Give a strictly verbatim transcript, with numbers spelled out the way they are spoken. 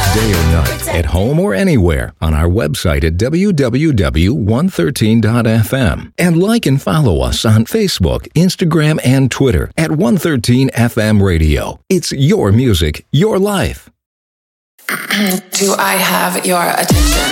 day or night, at home or anywhere, on our website at w w w dot one thirteen dot f m. And like and follow us on Facebook, Instagram, and Twitter at one thirteen F M Radio. It's your music, your life. Do I have your attention?